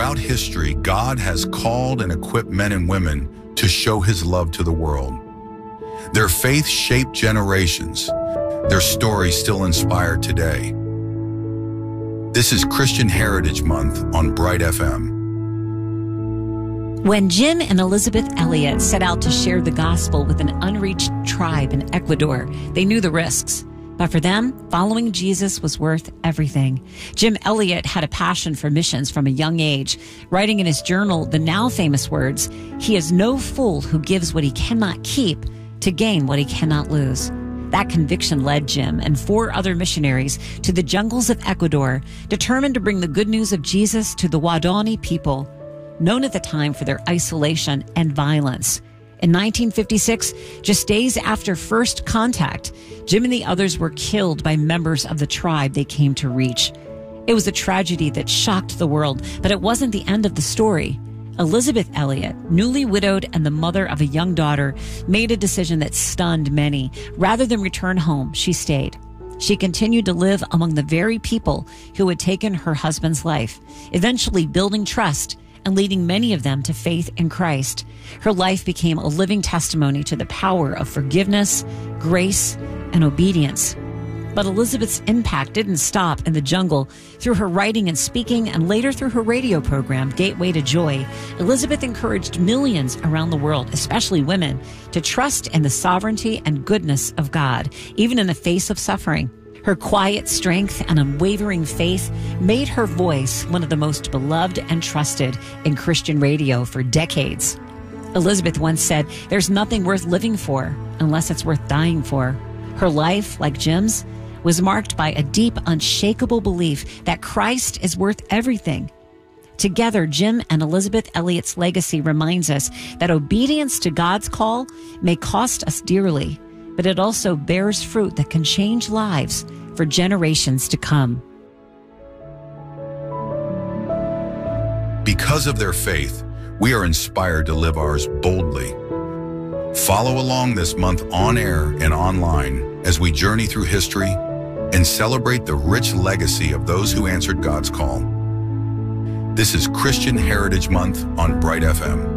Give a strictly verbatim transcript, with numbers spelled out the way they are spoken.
Throughout history, God has called and equipped men and women to show his love to the world. Their faith shaped generations. Their stories still inspire today. This is Christian Heritage Month on Bright F M. When Jim and Elizabeth Elliot set out to share the gospel with an unreached tribe in Ecuador, they knew the risks. But for them, following Jesus was worth everything. Jim Elliot had a passion for missions from a young age, writing in his journal the now famous words, "He is no fool who gives what he cannot keep to gain what he cannot lose." That conviction led Jim and four other missionaries to the jungles of Ecuador, determined to bring the good news of Jesus to the Waodani people, known at the time for their isolation and violence. In nineteen fifty-six, just days after first contact, Jim and the others were killed by members of the tribe they came to reach. It was a tragedy that shocked the world, but it wasn't the end of the story. Elizabeth Elliot, newly widowed and the mother of a young daughter, made a decision that stunned many. Rather than return home, she stayed. She continued to live among the very people who had taken her husband's life, eventually building trust and leading many of them to faith in Christ. Her life became a living testimony to the power of forgiveness, grace, and obedience. But Elizabeth's impact didn't stop in the jungle. Through her writing and speaking, and later through her radio program, Gateway to Joy, Elizabeth encouraged millions around the world, especially women, to trust in the sovereignty and goodness of God, even in the face of suffering. Her quiet strength and unwavering faith made her voice one of the most beloved and trusted in Christian radio for decades. Elizabeth once said, "There's nothing worth living for unless it's worth dying for." Her life, like Jim's, was marked by a deep, unshakable belief that Christ is worth everything. Together, Jim and Elizabeth Elliot's legacy reminds us that obedience to God's call may cost us dearly, but it also bears fruit that can change lives for generations to come. Because of their faith, we are inspired to live ours boldly. Follow along this month on air and online as we journey through history and celebrate the rich legacy of those who answered God's call. This is Christian Heritage Month on Bright F M.